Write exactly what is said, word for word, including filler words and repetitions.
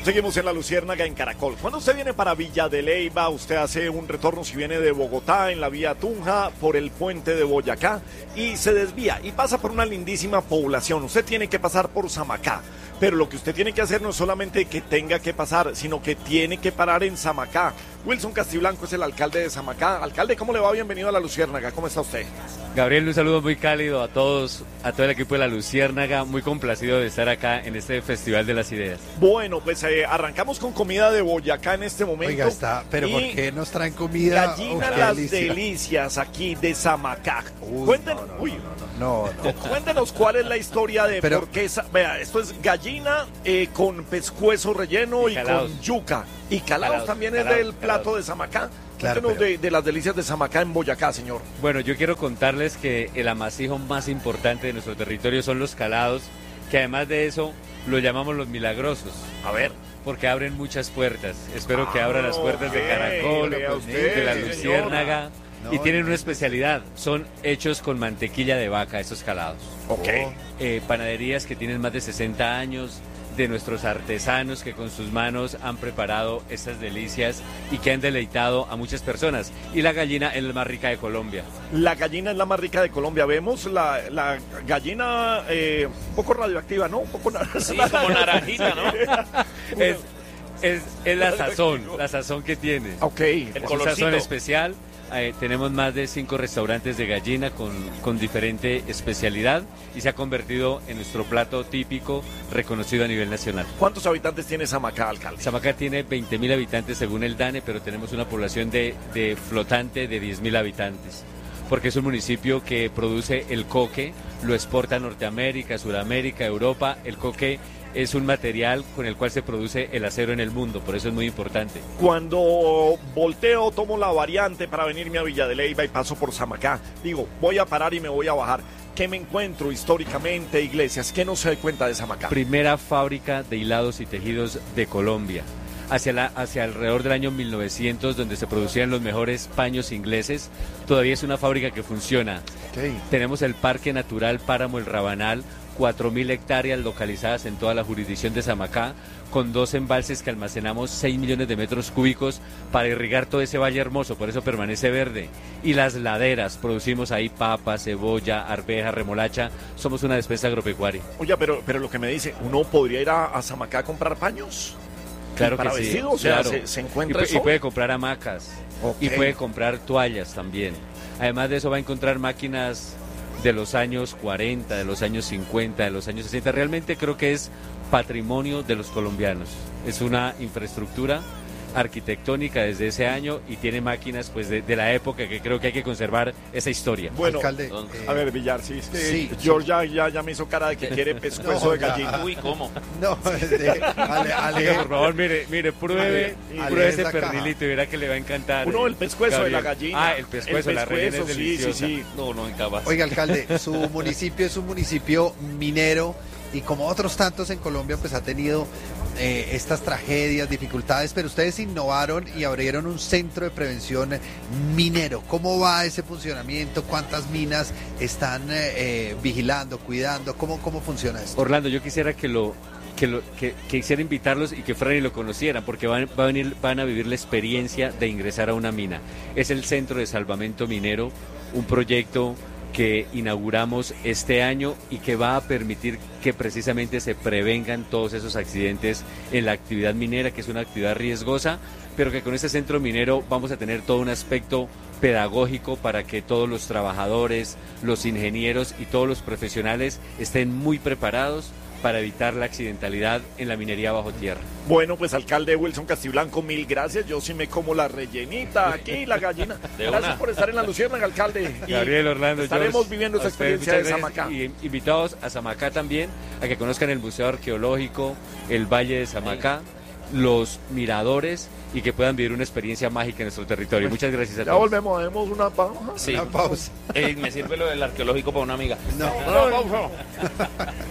Seguimos en La Luciérnaga en Caracol. Cuando usted viene para Villa de Leyva, usted hace un retorno si viene de Bogotá en la vía Tunja por el puente de Boyacá y se desvía y pasa por una lindísima población. Usted tiene que pasar por Samacá, pero lo que usted tiene que hacer no es solamente que tenga que pasar, sino que tiene que parar en Samacá. Wilson Castiblanco es el alcalde de Samacá. Alcalde, ¿cómo le va? Bienvenido a La Luciérnaga. ¿Cómo está usted? Gabriel, un saludo muy cálido a todos, a todo el equipo de La Luciérnaga. Muy complacido de estar acá en este Festival de las Ideas. Bueno, pues eh, arrancamos con comida de Boyacá en este momento. Oiga, está, pero ¿por qué nos traen comida? Gallina Uf, Las delicia. Delicias aquí de Samacá. Uy, Cuéntenos, no, no, uy, no, no, no. cuéntenos cuál es la historia de Pero- por qué esa, vea, esto es gallina eh, con pescuezo relleno Y y, calados. con yuca. Y calados, Calados, también calados, es del plato calados. de Samacá. Claro, Cuéntenos pero- de, de las delicias de Samacá en Boyacá, señor. Bueno, yo quiero contarles que el amasijo más importante de nuestro territorio son los calados, que además de eso lo llamamos los milagrosos. A ver. Porque abren muchas puertas. Espero que Ah, abran las puertas ok, de Caracol, vea de usted, la señora. Luciérnaga. No, y tienen no, una no. especialidad, son hechos con mantequilla de vaca, estos calados. Ok. Eh, panaderías que tienen más de sesenta años, de nuestros artesanos que con sus manos han preparado estas delicias y que han deleitado a muchas personas. Y la gallina es la más rica de Colombia. La gallina es la más rica de Colombia. Vemos la, la gallina eh, un poco radioactiva, ¿no? Un poco nar- Sí, como naranjita, ¿no? Es, es, es la sazón, la sazón que tiene. Ok. El Es un colorcito. sazón especial. Eh, tenemos más de cinco restaurantes de gallina con, con diferente especialidad y se ha convertido en nuestro plato típico reconocido a nivel nacional. ¿Cuántos habitantes tiene Samacá, alcalde? Samacá tiene veinte mil habitantes según el DANE, pero tenemos una población de, de flotante de diez mil habitantes, porque es un municipio que produce el coque, lo exporta a Norteamérica, Sudamérica, Europa. El coque es un material con el cual se produce el acero en el mundo, por eso es muy importante. Cuando volteo, tomo la variante para venirme a Villa de Leyva y paso por Samacá, digo, voy a parar y me voy a bajar. ¿Qué me encuentro históricamente, Iglesias? ¿Qué no se da cuenta de Samacá? Primera fábrica de hilados y tejidos de Colombia. Hacia, la, hacia alrededor del año mil novecientos, donde se producían los mejores paños ingleses, todavía es una fábrica que funciona. Ok. Tenemos el Parque Natural Páramo El Rabanal, cuatro mil hectáreas localizadas en toda la jurisdicción de Samacá, con dos embalses que almacenamos seis millones de metros cúbicos para irrigar todo ese valle hermoso, por eso permanece verde. Y las laderas, producimos ahí papa, cebolla, arveja, remolacha, somos una despensa agropecuaria. Oye, pero, pero lo que me dice, ¿uno podría ir a, a Samacá a comprar paños? Claro para que sí, vestido, o sea, claro. se, se Y, encuentra pu- eso. y puede comprar hamacas, Ok. y puede comprar toallas también. Además de eso va a encontrar máquinas de los años cuarenta, de los años cincuenta, de los años sesenta. Realmente creo que es patrimonio de los colombianos. Es una infraestructura arquitectónica desde ese año y tiene máquinas pues de, de la época que creo que hay que conservar esa historia. Bueno, Alcalde, ¿dónde? eh, a ver, Villar, sí, es que sí, George ya, ya, ya me hizo cara de que quiere pescuezo No, de ya. gallina. Uy, ¿cómo? no, de- ale, ale- Por favor, mire, mire, pruebe, Ale, ale pruebe ese esa caja. pernilito y verá que le va a encantar. Uno, eh, el pescuezo de la Gabriel. gallina. Ah, el pescuezo, la rellena es sí, sí, deliciosa. sí. No, no, incapaz. Oiga, alcalde, su municipio es un municipio minero y como otros tantos en Colombia, pues ha tenido eh, estas tragedias, dificultades, pero ustedes innovaron y abrieron un centro de prevención minero. ¿Cómo va ese funcionamiento? ¿Cuántas minas están eh, eh, vigilando, cuidando? ¿Cómo, cómo funciona esto? Orlando, yo quisiera que lo que, lo, que, que quisiera invitarlos y que fueran y lo conocieran, porque van, va a venir, van a vivir la experiencia de ingresar a una mina. Es el Centro de Salvamento Minero, un proyecto que inauguramos este año y que va a permitir que precisamente se prevengan todos esos accidentes en la actividad minera, que es una actividad riesgosa, pero que con este centro minero vamos a tener todo un aspecto pedagógico para que todos los trabajadores, los ingenieros y todos los profesionales estén muy preparados para evitar la accidentalidad en la minería bajo tierra. Bueno, pues alcalde Wilson Castiblanco, mil gracias. Yo sí me como la rellenita aquí, la gallina. De Gracias una. por estar en La Luciérnaga, alcalde. Y Gabriel, Orlando, estaremos George, viviendo esta a ustedes, experiencia de muchas Samacá. gracias. Y invitados a Samacá también, a que conozcan el Museo Arqueológico, el Valle de Samacá, los miradores y que puedan vivir una experiencia mágica en nuestro territorio. Muchas gracias a Ya todos. volvemos, demos una pausa. Sí. Una pausa. Eh, me sirve lo del arqueológico para una amiga. No. Una pausa.